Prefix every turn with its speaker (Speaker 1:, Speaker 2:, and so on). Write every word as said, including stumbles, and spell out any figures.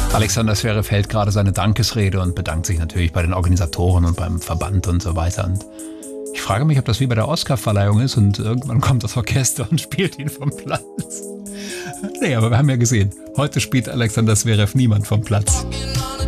Speaker 1: Alexander Zverev hält gerade seine Dankesrede und bedankt sich natürlich bei den Organisatoren und beim Verband und so weiter. Und ich frage mich, ob das wie bei der Oscar-Verleihung ist und irgendwann kommt das Orchester und spielt ihn vom Platz. Nee, aber wir haben ja gesehen, heute spielt Alexander Zverev niemand vom Platz.